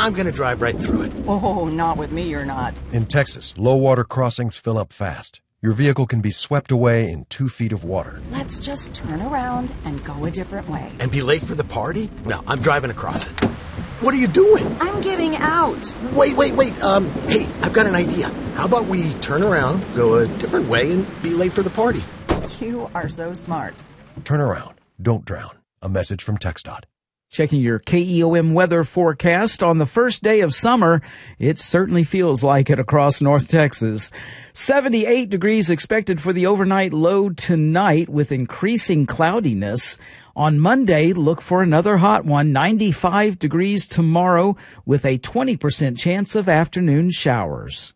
I'm going to drive right through it. Oh, not with me, you're not. In Texas, low water crossings fill up fast. Your vehicle can be swept away in 2 feet of water. Let's just turn around and go a different way. And be late for the party? No, I'm driving across it. What are you doing? I'm getting out. Wait. Hey, I've got an idea. How about we turn around, go a different way, and be late for the party? You are so smart. Turn around. Don't drown. A message from TxDOT. Checking your KEOM weather forecast on the first day of summer. It certainly feels like it across North Texas. 78 degrees expected for the overnight low tonight with increasing cloudiness. On Monday, look for another hot one, 95 degrees tomorrow with a 20% chance of afternoon showers.